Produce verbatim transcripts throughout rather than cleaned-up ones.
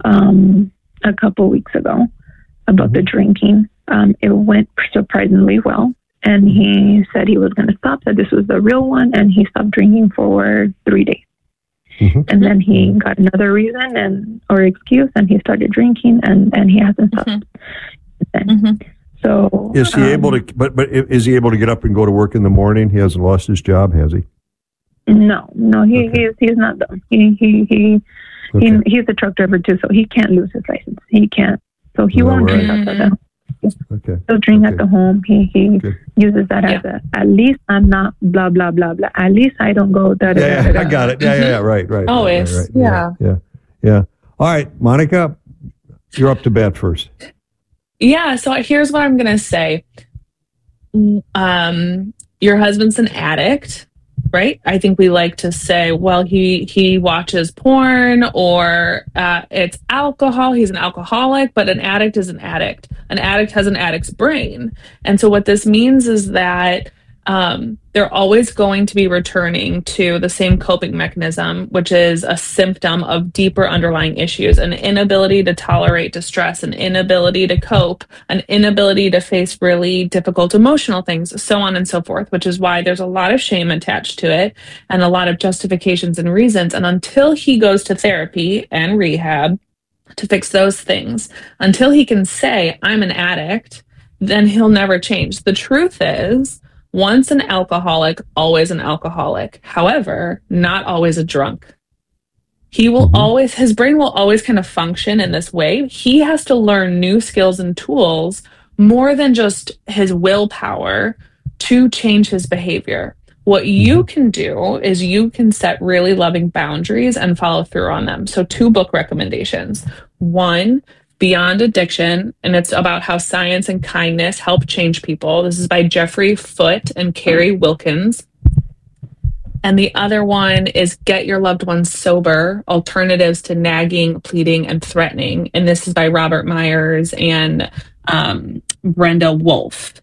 um, a couple weeks ago about mm-hmm. the drinking. Um, it went surprisingly well. And he said he was going to stop, that this was the real one, and he stopped drinking for three days. Mm-hmm. And then he got another reason and or excuse, and he started drinking, and, and he hasn't stopped. Mm-hmm. Mm-hmm. So is he um, able to? But but is he able to get up and go to work in the morning? He hasn't lost his job, has he? No, no, he okay. he's he's not done. He he he, okay. he he's a truck driver too, so he can't lose his license. He can't. So he oh, won't right. drink outside the home. Okay. He'll drink okay. at the home. He he okay. uses that yeah. as a, at least I'm not blah, blah, blah, blah. At least I don't go da, da, yeah, da, da, I got it. Yeah, yeah, yeah, right, right. Always. Right, right, right. Yeah. yeah. Yeah. Yeah. All right, Monica, you're up to bat first. Yeah, so here's what I'm going to say. Um, your husband's an addict, right? I think we like to say, well, he he watches porn or uh, it's alcohol. He's an alcoholic, but an addict is an addict. An addict has an addict's brain. And so what this means is that um, they're always going to be returning to the same coping mechanism, which is a symptom of deeper underlying issues, an inability to tolerate distress, an inability to cope, an inability to face really difficult emotional things, so on and so forth, which is why there's a lot of shame attached to it and a lot of justifications and reasons. And until he goes to therapy and rehab to fix those things, until he can say, I'm an addict, then he'll never change. The truth is, once an alcoholic, always an alcoholic. However, not always a drunk. He will mm-hmm. always, his brain will always kind of function in this way. He has to learn new skills and tools more than just his willpower to change his behavior. What you can do is you can set really loving boundaries and follow through on them. So two book recommendations. One, Beyond Addiction, and it's about how science and kindness help change people. This is by Jeffrey Foote and Carrie Wilkins. And the other one is Get Your Loved Ones Sober, Alternatives to Nagging, Pleading, and Threatening. And this is by Robert Myers and um, Brenda Wolf.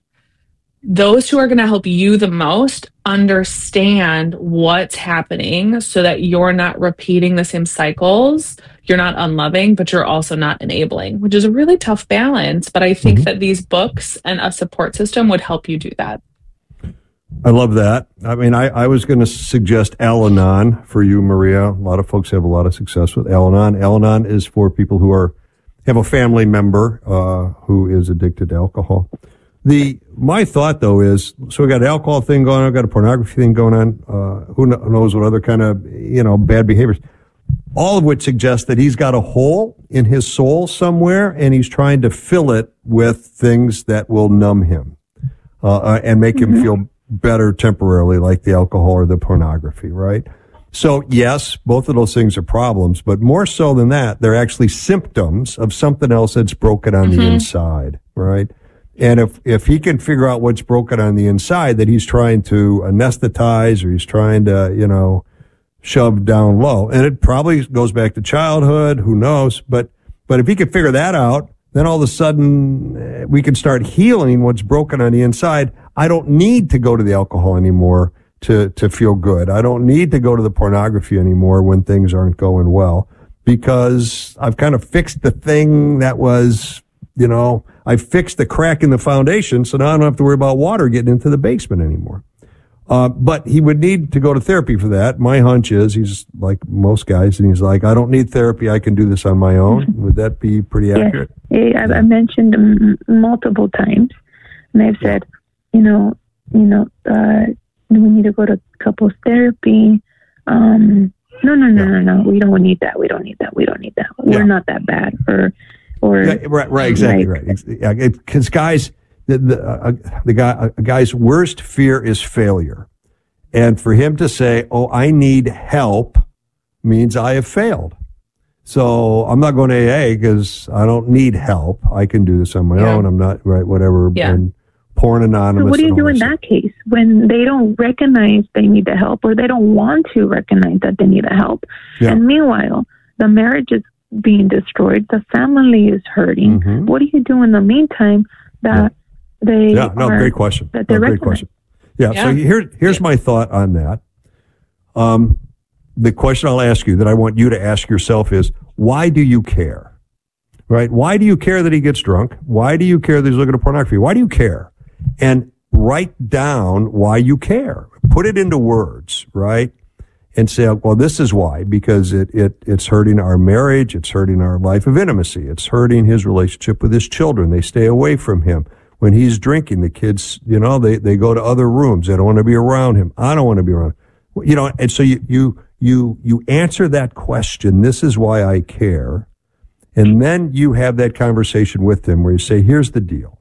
Those two are going to help you the most understand what's happening so that you're not repeating the same cycles. You're not unloving, but you're also not enabling, which is a really tough balance. But I think mm-hmm. that these books and a support system would help you do that. I love that. I mean, I, I was going to suggest Al-Anon for you, Maria. A lot of folks have a lot of success with Al-Anon. Al-Anon is for people who are have a family member uh, who is addicted to alcohol. The my thought though is, so we got an alcohol thing going on, we got a pornography thing going on. Uh, who knows what other kind of you know bad behaviors? All of which suggests that he's got a hole in his soul somewhere, and he's trying to fill it with things that will numb him uh, and make mm-hmm. him feel better temporarily, like the alcohol or the pornography, right? So yes, both of those things are problems, but more so than that, they're actually symptoms of something else that's broken on mm-hmm. the inside, right? And if, if he can figure out what's broken on the inside that he's trying to anesthetize or he's trying to, you know, shove down low, and it probably goes back to childhood, who knows, but, but if he could figure that out, then all of a sudden we can start healing what's broken on the inside. I don't need to go to the alcohol anymore to, to feel good. I don't need to go to the pornography anymore when things aren't going well, because I've kind of fixed the thing that was, you know, I fixed the crack in the foundation, so now I don't have to worry about water getting into the basement anymore. Uh, but he would need to go to therapy for that. My hunch is he's like most guys, and he's like, I don't need therapy. I can do this on my own. Would that be pretty accurate? Yes. I've yeah. mentioned them multiple times, and I've said, you know, you know, uh, we need to go to couples therapy. Um, no, no, no, yeah. no, no. We don't need that. We don't need that. We don't need that. We're yeah. not that bad. Or, or yeah, right, right, exactly like, right. Because guys. The the, uh, the guy, a guy's worst fear is failure. And for him to say, oh, I need help, means I have failed. So I'm not going to A A because I don't need help. I can do this on my yeah. own. I'm not, right, whatever. Yeah. And Porn Anonymous. So what do you do in that case when they don't recognize they need the help, or they don't want to recognize that they need the help? Yeah. And meanwhile, the marriage is being destroyed. The family is hurting. Mm-hmm. What do you do in the meantime that... Yeah. They yeah, no, great question. That no, great question. Yeah, yeah. So here, here's yeah. my thought on that. Um, the question I'll ask you that I want you to ask yourself is, why do you care? right? Why do you care that he gets drunk? Why do you care that he's looking at pornography? Why do you care? And write down why you care. Put it into words, right? And say, well, this is why, because it, it, it's hurting our marriage. It's hurting our life of intimacy. It's hurting his relationship with his children. They stay away from him. When he's drinking, the kids, you know, they, they go to other rooms. They don't want to be around him. I don't want to be around him. You know, and so you, you, you, you answer that question. This is why I care. And then you have that conversation with them where you say, here's the deal.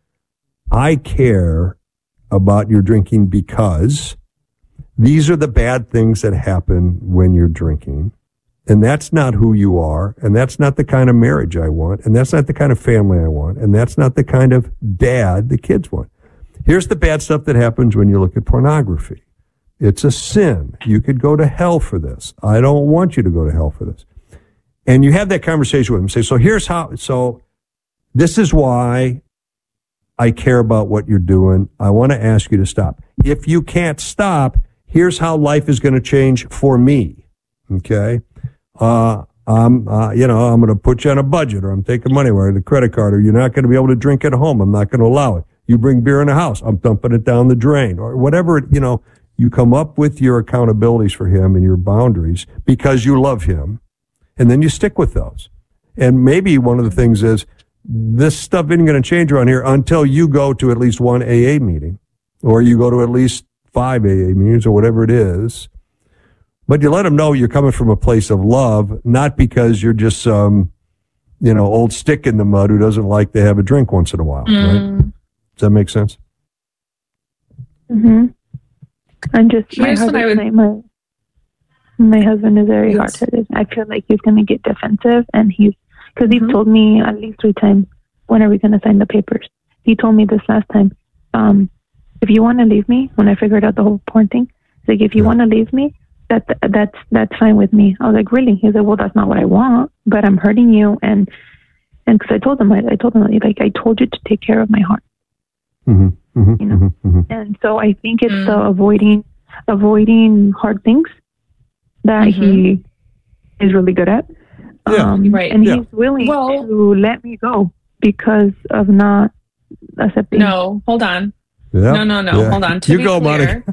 I care about your drinking because these are the bad things that happen when you're drinking. And that's not who you are. And that's not the kind of marriage I want. And that's not the kind of family I want. And that's not the kind of dad the kids want. Here's the bad stuff that happens when you look at pornography. It's a sin. You could go to hell for this. I don't want you to go to hell for this. And you have that conversation with them. Say, so here's how, so this is why I care about what you're doing. I want to ask you to stop. If you can't stop, here's how life is going to change for me. Okay. Uh, I'm, uh, you know, I'm going to put you on a budget, or I'm taking money, or the credit card, or you're not going to be able to drink at home. I'm not going to allow it. You bring beer in the house, I'm dumping it down the drain, or whatever, you know, you come up with your accountabilities for him and your boundaries because you love him. And then you stick with those. And maybe one of the things is this stuff isn't going to change around here until you go to at least one A A meeting, or you go to at least five A A meetings, or whatever it is. But you let them know you're coming from a place of love, not because you're just some, you know, old stick in the mud who doesn't like to have a drink once in a while. Mm. Right? Does that make sense? Mm-hmm. I'm just, my Here's what I would say, my, my husband is very yes. hard-headed. I feel like he's going to get defensive, and he's, because he's mm-hmm. told me at least three times, when are we going to sign the papers? He told me this last time, um, if you want to leave me, when I figured out the whole porn thing, he's like, if you yeah. want to leave me, that that's that's fine with me. I was like, really? He's like, well, that's not what I want, but I'm hurting you, and and because I told him, I, I told him, like, I told you to take care of my heart, mm-hmm, mm-hmm, you know. Mm-hmm, mm-hmm. And so I think it's mm-hmm. the avoiding avoiding hard things that mm-hmm. he is really good at. Yeah, um, right. And yeah. he's willing well, to let me go because of not accepting. No, hold on. Yeah, no, no, no. Yeah. Hold on. To you be go, clear,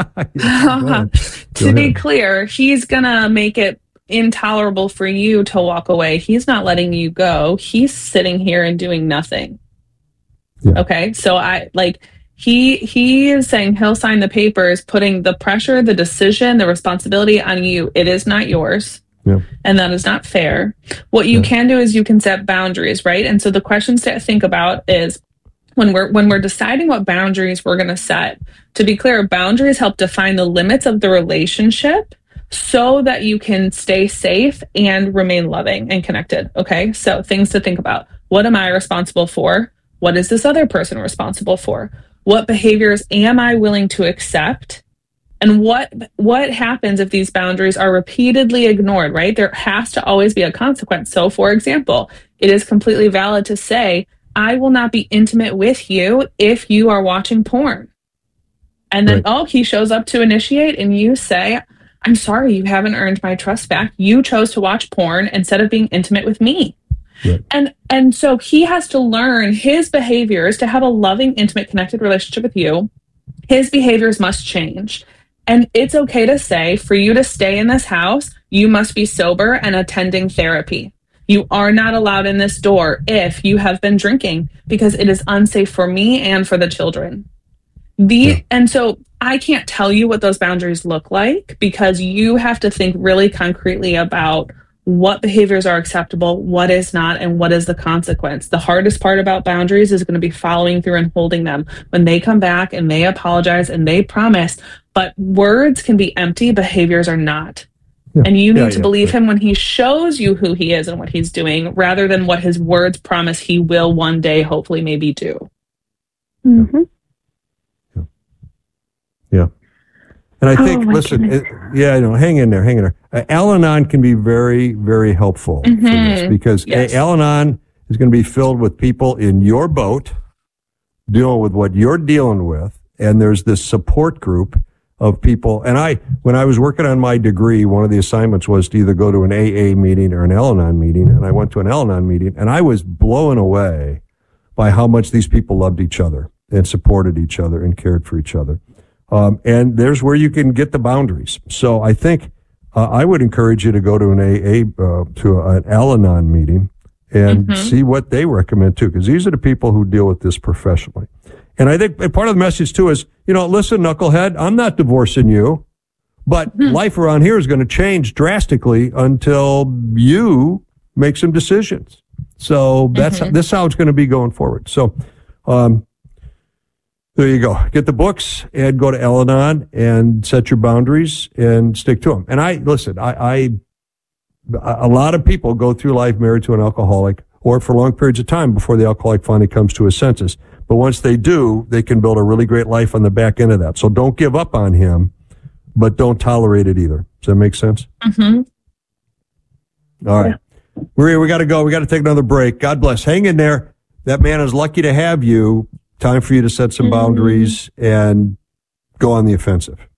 yeah, to be clear, he's gonna make it intolerable for you to walk away. He's not letting you go. He's sitting here and doing nothing. Yeah. Okay, so I like he he is saying he'll sign the papers, putting the pressure, the decision, the responsibility on you. It is not yours. Yeah. And that is not fair. What you yeah. can do is you can set boundaries, right? And so the questions to think about is when we're when we're deciding what boundaries we're going to set. To be clear, boundaries help define the limits of the relationship so that you can stay safe and remain loving and connected. Okay, so things to think about. What am I responsible for? What is this other person responsible for? What behaviors am I willing to accept? And what what happens if these boundaries are repeatedly ignored, right? There has to always be a consequence. So, for example, it is completely valid to say, I will not be intimate with you if you are watching porn. And then, right. oh, he shows up to initiate and you say, I'm sorry, you haven't earned my trust back. You chose to watch porn instead of being intimate with me. Right. And and so he has to learn his behaviors to have a loving, intimate, connected relationship with you. His behaviors must change. And it's okay to say, for you to stay in this house, you must be sober and attending therapy. You are not allowed in this door if you have been drinking, because it is unsafe for me and for the children. The yeah. And so I can't tell you what those boundaries look like, because you have to think really concretely about what behaviors are acceptable, what is not, and what is the consequence. The hardest part about boundaries is going to be following through and holding them. When they come back and they apologize and they promise, but words can be empty, behaviors are not. Yeah. And you need yeah, to yeah, believe yeah. him when he shows you who he is and what he's doing, rather than what his words promise he will one day, hopefully, maybe do. Mm-hmm. Yeah. Yeah. And I think, oh, listen, it, yeah, you know, hang in there, hang in there. Uh, Al-Anon can be very, very helpful mm-hmm. for this, because yes. Al-Anon is going to be filled with people in your boat, dealing with what you're dealing with, and there's this support group of people. And I, when I was working on my degree, one of the assignments was to either go to an A A meeting or an Al-Anon meeting. And I went to an Al-Anon meeting, and I was blown away by how much these people loved each other and supported each other and cared for each other. Um, and there's where you can get the boundaries. So I think uh, I would encourage you to go to an A A, uh, to an Al-Anon meeting and mm-hmm. see what they recommend too, because these are the people who deal with this professionally. And I think part of the message too is, you know, listen, knucklehead, I'm not divorcing you, but mm-hmm. life around here is going to change drastically until you make some decisions. So that's mm-hmm. this is how it's going to be going forward. So, um, there you go. Get the books and go to Al-Anon and set your boundaries and stick to them. And I, listen, I, I, a lot of people go through life married to an alcoholic or for long periods of time before the alcoholic finally comes to his senses. But once they do, they can build a really great life on the back end of that. So don't give up on him, but don't tolerate it either. Does that make sense? Mm-hmm. All right. Yeah. Maria, we got to go. We got to take another break. God bless. Hang in there. That man is lucky to have you. Time for you to set some boundaries mm-hmm. and go on the offensive.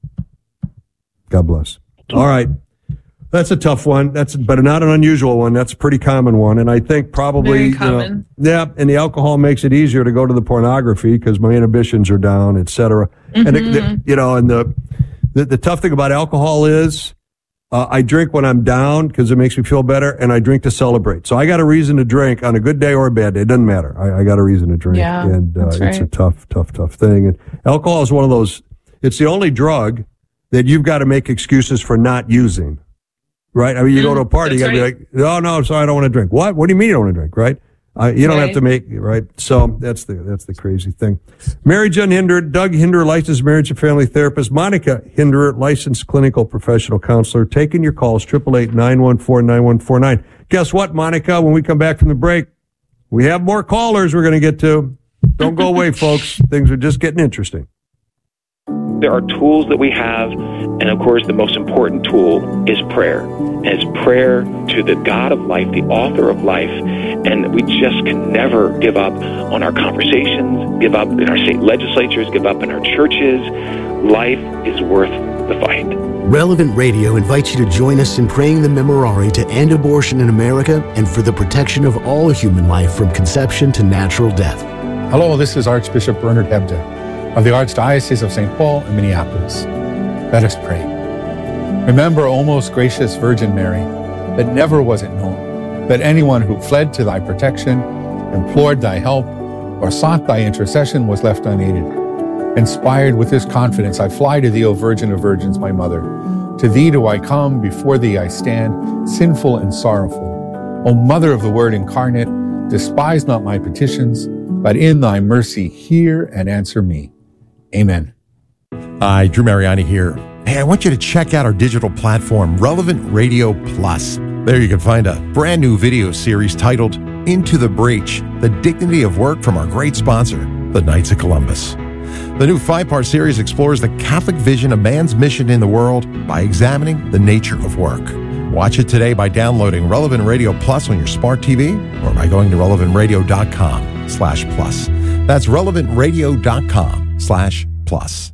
God bless. All right. That's a tough one. That's, but not an unusual one. That's a pretty common one. And I think probably, Very common. You know, yeah, and the alcohol makes it easier to go to the pornography because my inhibitions are down, et cetera. Mm-hmm. And, the, the, you know, and the, the, the tough thing about alcohol is, uh, I drink when I'm down because it makes me feel better, and I drink to celebrate. So I got a reason to drink on a good day or a bad day. It doesn't matter. I, I got a reason to drink. Yeah, and, uh, that's right. it's a tough, tough, tough thing. And alcohol is one of those, it's the only drug that you've got to make excuses for not using. Right? I mean, you mm, go to a party, you got to right. be like, no, no, I'm sorry, I don't want to drink. What? What do you mean you don't want to drink? Right? Uh, you don't right. have to make, right? So that's the, that's the crazy thing. Mary Jen Hinder, Doug Hinder, licensed marriage and family therapist, Monica Hinder, licensed clinical professional counselor, taking your calls, eight eight eight, nine one four, nine one four nine. Guess what, Monica? When we come back from the break, we have more callers we're going to get to. Don't go away, folks. Things are just getting interesting. There are tools that we have, and of course the most important tool is prayer. And it's prayer to the God of life, the author of life, and we just can never give up on our conversations, give up in our state legislatures, give up in our churches. Life is worth the fight. Relevant Radio invites you to join us in praying the Memorare to end abortion in America and for the protection of all human life from conception to natural death. Hello, this is Archbishop Bernard Hebda of the Archdiocese of Saint Paul in Minneapolis. Let us pray. Remember, O most gracious Virgin Mary, that never was it known that anyone who fled to thy protection, implored thy help, or sought thy intercession was left unaided. Inspired with this confidence, I fly to thee, O Virgin of Virgins, my Mother. To thee do I come, before thee I stand, sinful and sorrowful. O Mother of the Word incarnate, despise not my petitions, but in thy mercy hear and answer me. Amen. Hi, Drew Mariani here. Hey, I want you to check out our digital platform, Relevant Radio Plus. There you can find a brand new video series titled Into the Breach, The Dignity of Work from our great sponsor, the Knights of Columbus. The new five-part series explores the Catholic vision of man's mission in the world by examining the nature of work. Watch it today by downloading Relevant Radio Plus on your smart T V or by going to relevant radio dot com slash plus. That's relevant radio dot com slash plus.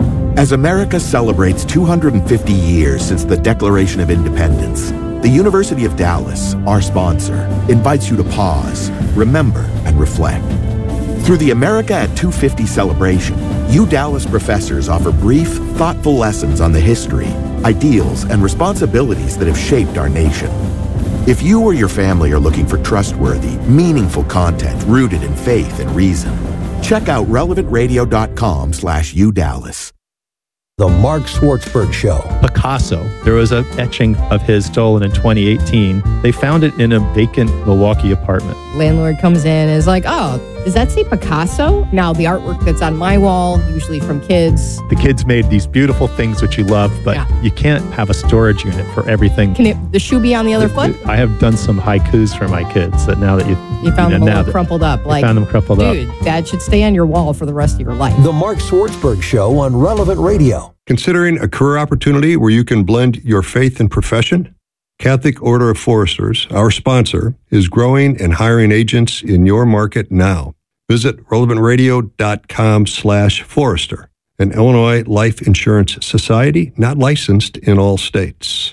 As America celebrates two hundred fifty years since the Declaration of Independence, the University of Dallas, our sponsor, invites you to pause, remember, and reflect. Through the America at two fifty celebration, U Dallas professors offer brief, thoughtful lessons on the history, ideals, and responsibilities that have shaped our nation. If you or your family are looking for trustworthy, meaningful content rooted in faith and reason, check out relevant radio dot com slash U Dallas. The Mark Schwartzberg Show. Picasso. There was an etching of his stolen in twenty eighteen. They found it in a vacant Milwaukee apartment. Landlord comes in and is like, oh, does that say Picasso? Now, the artwork that's on my wall, usually from kids. The kids made these beautiful things which you love, but yeah. you can't have a storage unit for everything. Can it, the shoe be on the other foot? I have done some haikus for my kids that now that you... You found you them know, a little crumpled up. Like, found them crumpled dude, up. that should stay on your wall for the rest of your life. The Mark Schwartzberg Show on Relevant Radio. Considering a career opportunity where you can blend your faith and profession? Catholic Order of Foresters, our sponsor, is growing and hiring agents in your market now. Visit relevant radio dot com slash forester an Illinois Life Insurance Society, not licensed in all states.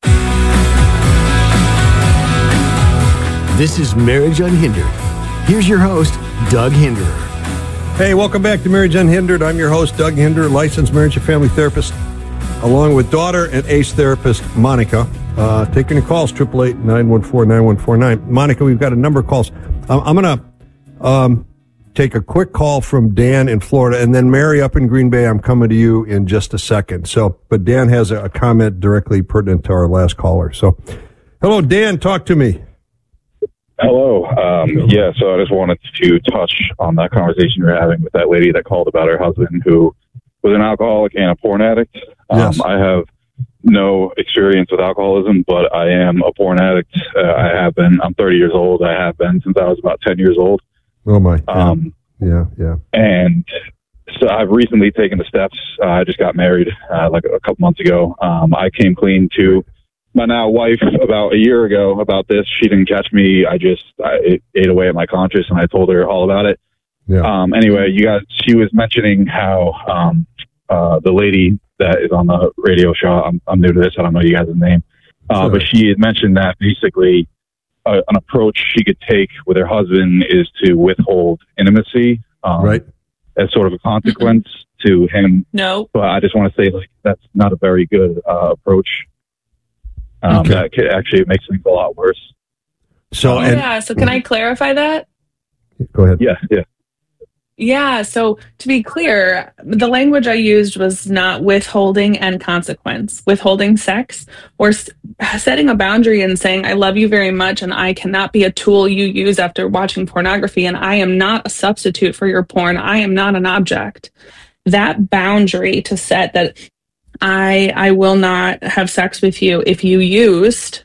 This is Marriage Unhindered. Here's your host, Doug Hinderer. Hey, welcome back to Marriage Unhindered. I'm your host, Doug Hinderer, licensed marriage and family therapist, along with daughter and ace therapist, Monica. Uh, taking your calls, eight eight eight, nine one four, nine one four nine. Monica, we've got a number of calls. I'm, I'm going to um, take a quick call from Dan in Florida, and then Mary up in Green Bay, I'm coming to you in just a second. So, but Dan has a, a comment directly pertinent to our last caller. So, hello, Dan, talk to me. Hello. Um, yeah, so I just wanted to touch on that conversation you were having with that lady that called about her husband who was an alcoholic and a porn addict. Um, Yes. I have no experience with alcoholism, but I am a porn addict. Uh, I have been. I'm thirty years old. I have been since I was about ten years old. Oh, my. Um, yeah, yeah. And so I've recently taken the steps. Uh, I just got married uh, like a couple months ago. Um, I came clean to my now wife about a year ago about this. She didn't catch me. I just I, it ate away at my conscience, and I told her all about it. Yeah. Um, anyway, you guys, she was mentioning how um, uh, the lady that is on the radio show, I'm, I'm new to this, I don't know you guys' name, uh, Sure. but she had mentioned that basically uh, an approach she could take with her husband is to withhold intimacy, um, Right. as sort of a consequence to him. No. But I just want to say, like, that's not a very good uh, approach. Um, Okay. That could, actually, it makes things a lot worse. So, and Yeah. So can I clarify that? go ahead. Yeah, yeah. Yeah. So to be clear, the language I used was not withholding and consequence. Withholding sex or s- setting a boundary and saying, I love you very much and I cannot be a tool you use after watching pornography, and I am not a substitute for your porn. I am not an object. That boundary to set that I I will not have sex with you if you used,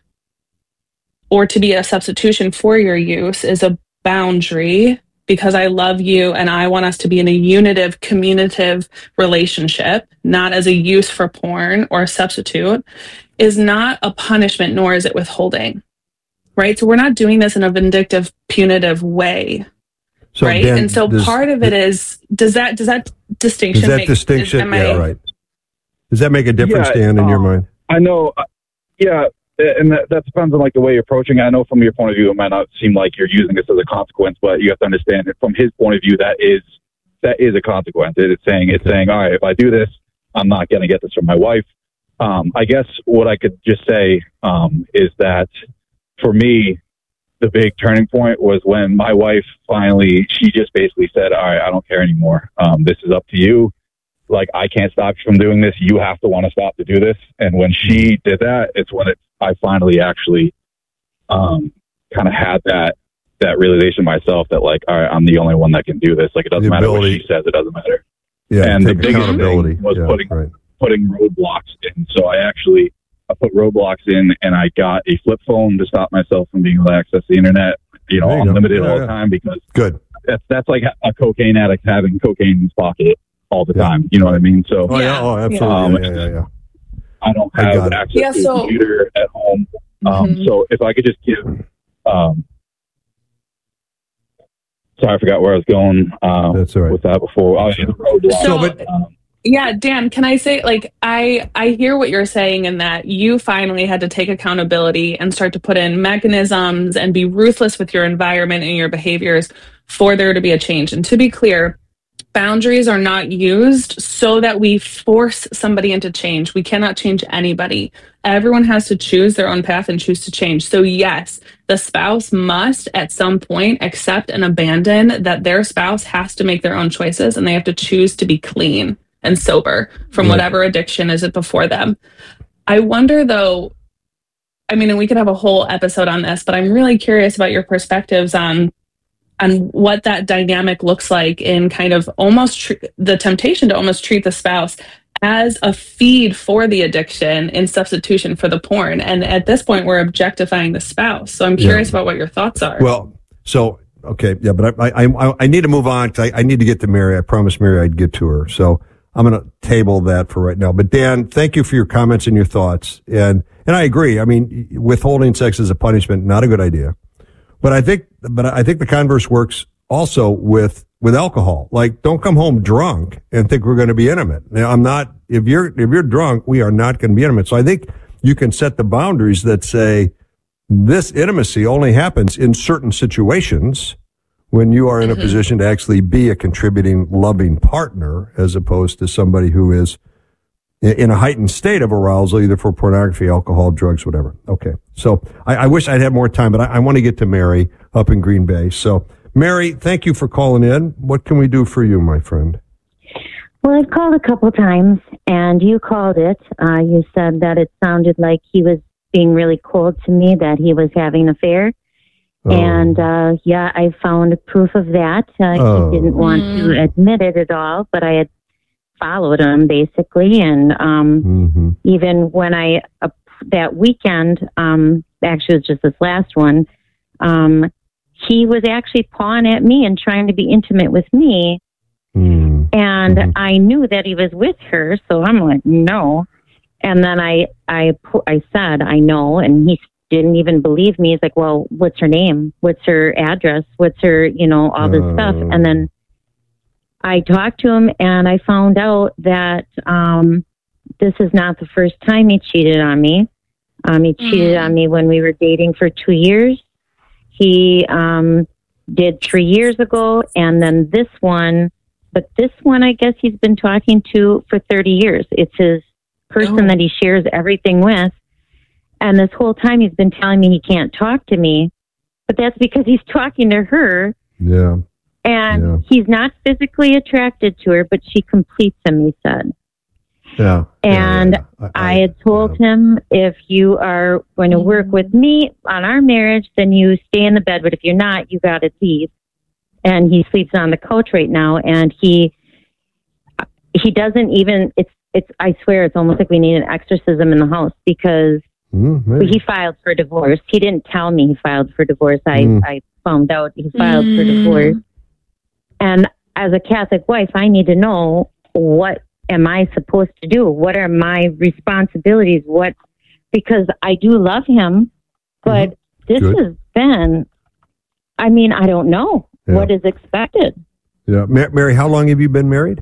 or to be a substitution for your use, is a boundary, because I love you and I want us to be in a unitive, communicative relationship, not as a use for porn or a substitute, is not a punishment, nor is it withholding, right? So we're not doing this in a vindictive, punitive way, So, right? Dan, and so does- part of it is, does that does that distinction Does that make, distinction? is- am yeah, I- right. Does that make a difference, Yeah, Dan, in your um, mind? I know, uh, yeah, and that, that depends on like the way you're approaching it. I know from your point of view, it might not seem like you're using this as a consequence, but you have to understand that from his point of view, that is that is a consequence. It's saying it's saying, all right, if I do this, I'm not going to get this from my wife. Um, I guess what I could just say um, is that for me, the big turning point was when my wife finally, she just basically said, all right, I don't care anymore. Um, this is up to you. Like, I can't stop you from doing this. You have to want to stop to do this. And when she did that, it's when it, I finally actually um, kind of had that that realization myself that, like, all right, I'm the only one that can do this. Like, it doesn't The matter what ability- she says. It doesn't matter. Yeah, and the take biggest accountability thing was yeah, putting right. putting roadblocks in. So I actually I put roadblocks in, and I got a flip phone to stop myself from being able to access the internet, you know, There you go. unlimited Yeah, all yeah. the time, because Good. that's that's like a cocaine addict having cocaine in his pocket all the Yeah. time. You know what I mean? So Oh, yeah. Oh, absolutely. Um, yeah, yeah, yeah. I don't I have got it. access Yeah, to so- a computer at home. Um, Mhm. So if I could just give, um, sorry, I forgot where I was going uh, That's all right. with that before. Oh, yeah, the roadblock. So- but- um, Yeah, Dan, can I say, like, I I hear what you're saying in that you finally had to take accountability and start to put in mechanisms and be ruthless with your environment and your behaviors for there to be a change. And to be clear, boundaries are not used so that we force somebody into change. We cannot change anybody. Everyone has to choose their own path and choose to change. So yes, the spouse must at some point accept and abandon that their spouse has to make their own choices, and they have to choose to be clean and sober from Right. whatever addiction is it before them. I wonder though, I mean, and we could have a whole episode on this, but I'm really curious about your perspectives on on what that dynamic looks like in kind of almost tr- the temptation to almost treat the spouse as a feed for the addiction in substitution for the porn. And at this point, we're objectifying the spouse. So I'm curious Yeah. about what your thoughts are. Well, so, okay, yeah, but I, I, I, I need to move on. 'Cause I, I need to get to Mary. I promised Mary I'd get to her. So I'm going to table that for right now. But Dan, thank you for your comments and your thoughts. And, and I agree. I mean, withholding sex as a punishment, not a good idea. But I think, but I think the converse works also with with alcohol. Like, don't come home drunk and think we're going to be intimate. Now, I'm not. If you're if you're drunk, we are not going to be intimate. So I think you can set the boundaries that say this intimacy only happens in certain situations when you are in a mm-hmm. position to actually be a contributing, loving partner, as opposed to somebody who is in a heightened state of arousal, either for pornography, alcohol, drugs, whatever. Okay. So I, I wish I'd had more time, but I, I want to get to Mary up in Green Bay. So Mary, thank you for calling in. What can we do for you, my friend? Well, I've called a couple times, and you called it. Uh, you said that it sounded like he was being really cold to me, that he was having an affair. Oh. And, uh, yeah, I found proof of that. Uh, oh. He didn't want mm. to admit it at all, but I had followed him, basically. And um, mm-hmm. even when I, uh, that weekend, um, actually it was just this last one, um, he was actually pawing at me and trying to be intimate with me. Mm. And mm-hmm. I knew that he was with her, so I'm like, no. And then I, I, I said, I know, and he didn't even believe me. He's like, well, what's her name? What's her address? What's her, you know, all this uh, stuff. And then I talked to him, and I found out that um, this is not the first time he cheated on me. Um, he cheated mm-hmm. on me when we were dating for two years. He um, did three years ago, and then this one. But this one, I guess he's been talking to for thirty years. It's his person oh. that he shares everything with. And this whole time he's been telling me he can't talk to me. But that's because he's talking to her. Yeah. And yeah. he's not physically attracted to her, but she completes him, he said. Yeah. And yeah, yeah, yeah. I, I, I had told yeah. him, if you are going to work with me on our marriage, then you stay in the bed. But if you're not, you got to leave. And he sleeps on the couch right now, and he he doesn't even. It's it's. I swear, it's almost like we need an exorcism in the house, because mm, he filed for divorce. He didn't tell me he filed for divorce. I mm. I found out he filed mm. for divorce. And as a Catholic wife, I need to know, what am I supposed to do? What are my responsibilities? What, because I do love him, but mm-hmm. this Good. has been. I mean, I don't know. Yeah. What is expected? Yeah, Mary, how long have you been married?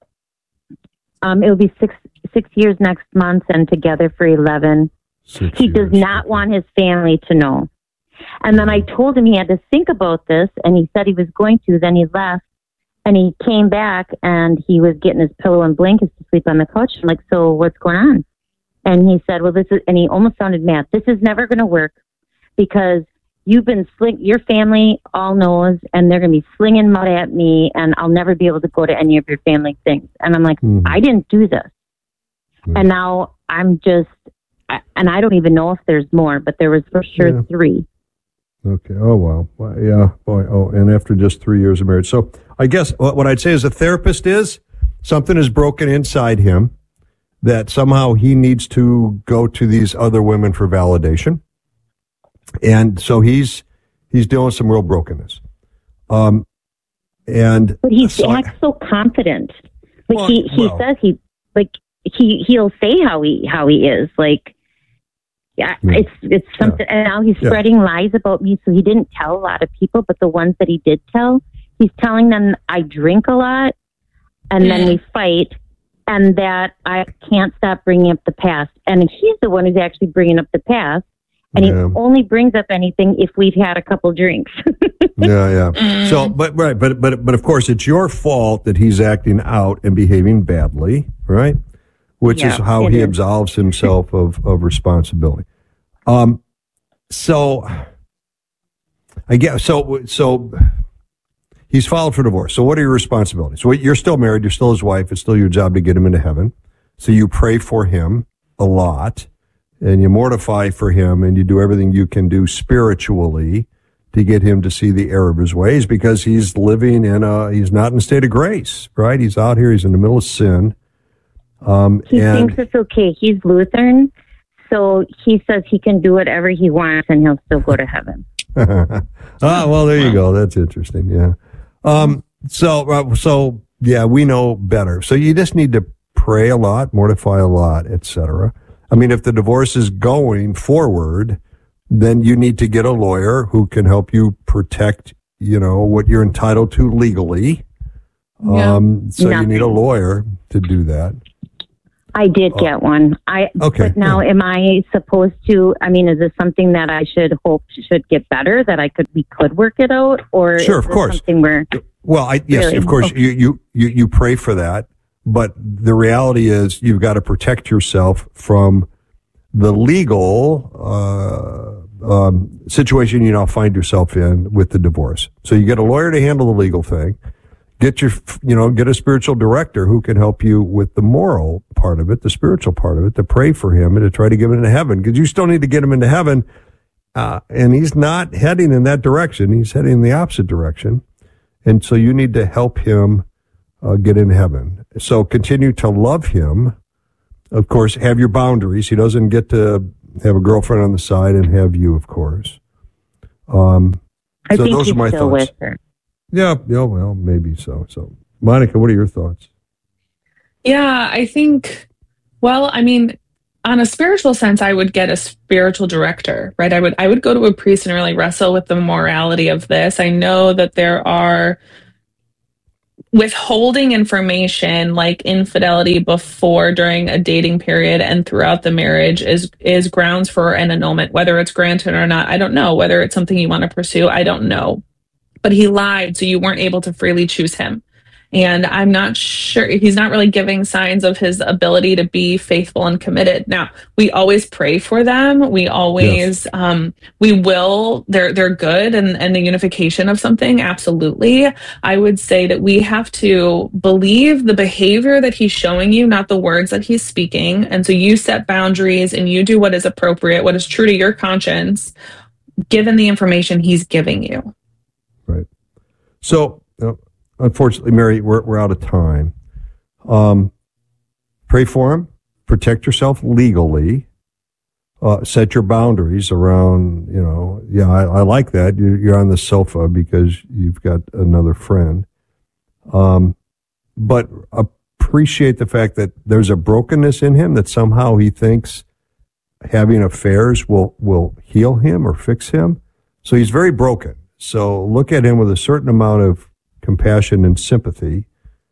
Um, it'll be six six years next month, and together for eleven. Six he years. does not want his family to know. And then I told him he had to think about this, and he said he was going to. Then he left, and he came back, and he was getting his pillow and blankets to sleep on the couch. I'm like, so what's going on? And he said, well, this is, and he almost sounded mad. This is never going to work, because you've been sling, your family all knows, and they're going to be slinging mud at me, and I'll never be able to go to any of your family things. And I'm like, mm-hmm. I didn't do this. Mm-hmm. And now I'm just, and I don't even know if there's more, but there was for sure yeah. three. Okay. Oh, wow. Well, yeah. Boy. Oh, and after just three years of marriage. So I guess what I'd say as a therapist is, something is broken inside him, that somehow he needs to go to these other women for validation. And so he's he's dealing with some real brokenness. Um, and but he so acts I, so confident. Like well, he, he well, says he like he he'll say how he how he is. Like yeah, yeah. it's it's something. Yeah. And now he's yeah. spreading lies about me. So he didn't tell a lot of people, but the ones that he did tell, he's telling them I drink a lot, and then we fight, and that I can't stop bringing up the past. And he's the one who's actually bringing up the past. And yeah. he only brings up anything if we've had a couple drinks. yeah, yeah. So, but right, but but but of course, it's your fault that he's acting out and behaving badly, right? Which yeah, is how he is. absolves himself of of responsibility. Um, so I guess so. So he's filed for divorce. So what are your responsibilities? So you're still married. You're still his wife. It's still your job to get him into heaven. So you pray for him a lot. And you mortify for him, and you do everything you can do spiritually to get him to see the error of his ways, because he's living in a, he's not in a state of grace, right? He's out here, he's in the middle of sin. Um, he and, thinks it's okay. He's Lutheran, so he says he can do whatever he wants, and he'll still go to heaven. ah, well, there you go. That's interesting. Yeah. Um, so, uh, so yeah, we know better. So you just need to pray a lot, mortify a lot, et cetera. I mean, if the divorce is going forward, then you need to get a lawyer who can help you protect you know, what you're entitled to legally. Yeah. Um, so Nothing. you need a lawyer to do that. I did get one. I Okay, But now, am I supposed to? I mean, is this something that I should hope should get better? That I could we could work it out, or Sure, is of this course. something where? Well, I, yes, Really? of course, Okay. you, you, you, you pray for that, but the reality is you've got to protect yourself from the legal, uh, um, situation you now find yourself in with the divorce. So you get a lawyer to handle the legal thing. Get your, you know, get a spiritual director who can help you with the moral part of it, the spiritual part of it, to pray for him and to try to get him into heaven, because you still need to get him into heaven. Uh, and he's not heading in that direction. He's heading in the opposite direction. And so you need to help him uh, get in heaven. So continue to love him. Of course, have your boundaries. He doesn't get to have a girlfriend on the side and have you, of course. Um, I so think those he's are my still thoughts. with her. Yeah, yeah, well, maybe so. So, Monica, what are your thoughts? Yeah, I think, well, I mean, on a spiritual sense, I would get a spiritual director, right? I would I would go to a priest and really wrestle with the morality of this. I know that there are withholding information like infidelity before, during a dating period, and throughout the marriage is is grounds for an annulment. Whether it's granted or not, I don't know. Whether it's something you want to pursue, I don't know. But he lied, so you weren't able to freely choose him. And I'm not sure, he's not really giving signs of his ability to be faithful and committed. Now, we always pray for them. We always, yes. um, we will, they're, they're good. And, and the unification of something, absolutely. I would say that we have to believe the behavior that he's showing you, not the words that he's speaking. And so you set boundaries and you do what is appropriate, what is true to your conscience, given the information he's giving you. Right. So, uh, unfortunately, Mary, we're, we're out of time. Um, pray for him. Protect yourself legally. Uh, set your boundaries around, you know, yeah, I, I like that. You're, you're on the sofa because you've got another friend. Um, but appreciate the fact that there's a brokenness in him, that somehow he thinks having affairs will, will heal him or fix him. So he's very broken. So look at him with a certain amount of compassion and sympathy,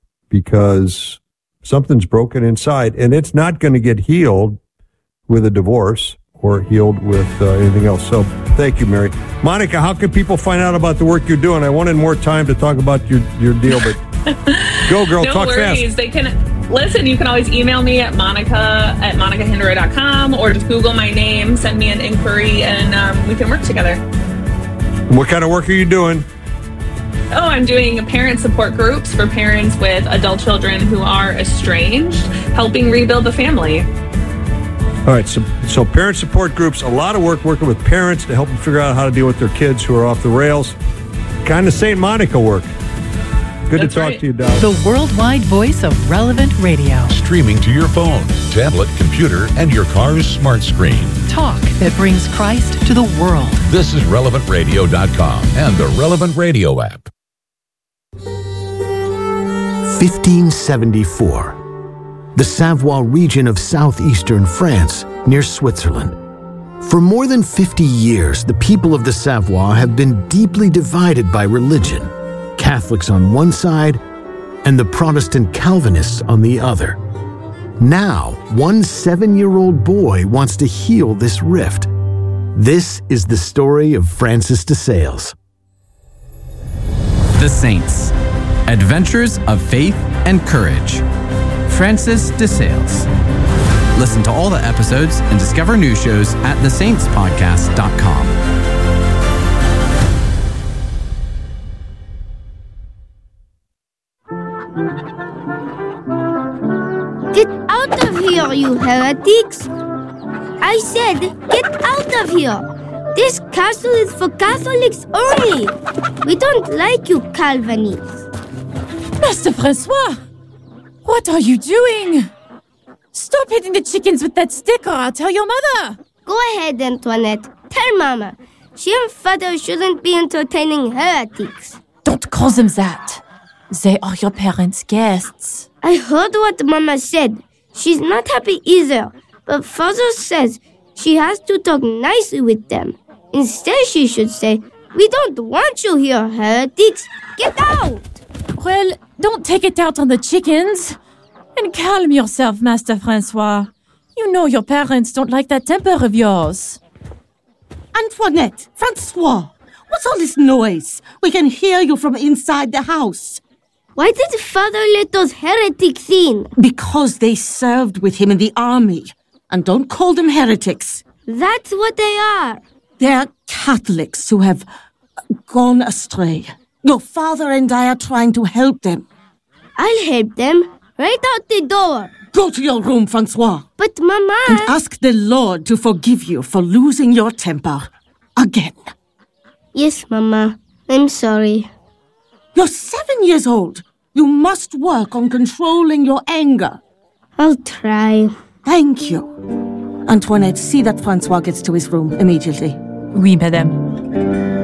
because something's broken inside, and it's not going to get healed with a divorce or healed with uh, anything else. So thank you, Mary. Monica, how can people find out about the work you're doing? I wanted more time to talk about your, your deal, but go, girl, no talk worries. fast. They can listen. You can always email me at monica at monica hinderer dot com, or just Google my name, send me an inquiry, and um, we can work together. What kind of work are you doing? Oh, I'm doing parent support groups for parents with adult children who are estranged, helping rebuild the family. All right, so, so parent support groups, a lot of work working with parents to help them figure out how to deal with their kids who are off the rails. Kind of Saint Monica work. Good That's to talk right. to you, Doc. The worldwide voice of Relevant Radio. Streaming to your phone, tablet, computer, and your car's smart screen. Talk that brings Christ to the world. This is relevant radio dot com and the Relevant Radio app. fifteen seventy-four. The Savoie region of southeastern France, near Switzerland. For more than fifty years, the people of the Savoie have been deeply divided by religion. Catholics on one side and the Protestant Calvinists on the other. Now, one seven-year-old boy wants to heal this rift. This is the story of Francis de Sales. The Saints. Adventures of Faith and Courage. Francis de Sales. Listen to all the episodes and discover new shows at the saints podcast dot com. Get out of here, you heretics! I said, get out of here! This castle is for Catholics only! We don't like you Calvinists! Master Francois! What are you doing? Stop hitting the chickens with that stick or I'll tell your mother! Go ahead, Antoinette. Tell Mama. She and Father shouldn't be entertaining heretics. Don't call them that. They are your parents' guests. I heard what Mama said. She's not happy either. But Father says she has to talk nicely with them. Instead, she should say, We don't want you here, heretics. Get out! Well, don't take it out on the chickens. And calm yourself, Master Francois. You know your parents don't like that temper of yours. Antoinette, Francois, what's all this noise? We can hear you from inside the house. Why did Father let those heretics in? Because they served with him in the army. And don't call them heretics. That's what they are. They're Catholics who have gone astray. Your father and I are trying to help them. I'll help them. Right out the door. Go to your room, Francois. But, Mama... And ask the Lord to forgive you for losing your temper. Again. Yes, Mama. I'm sorry. You're seven years old. You must work on controlling your anger. I'll try. Thank you. Antoinette, see that Francois gets to his room immediately. Oui, madame.